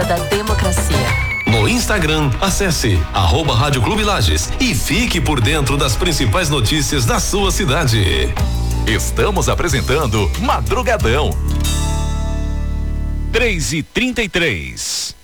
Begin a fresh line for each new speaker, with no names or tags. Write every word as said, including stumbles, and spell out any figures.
da democracia.
No Instagram, acesse arroba Rádio Clube Lages e fique por dentro das principais notícias da sua cidade.
Estamos apresentando Madrugadão. três e trinta e três.